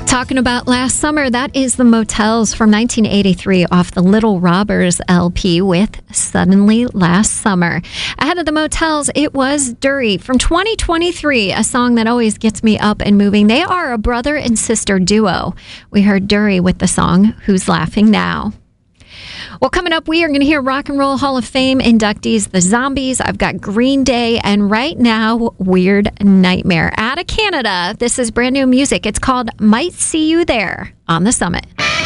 Talking about last summer, that is the Motels from 1983 off the Little Robbers LP with Suddenly Last Summer. Ahead of the Motels, it was Dury from 2023, a song that always gets me up and moving. They are a brother and sister duo. We heard Dury with the song Who's Laughing Now? Well, coming up, we are going to hear Rock and Roll Hall of Fame inductees, the Zombies. I've got Green Day, and right now, Weird Nightmare. Out of Canada, this is brand new music. It's called Might See You There on the Summit.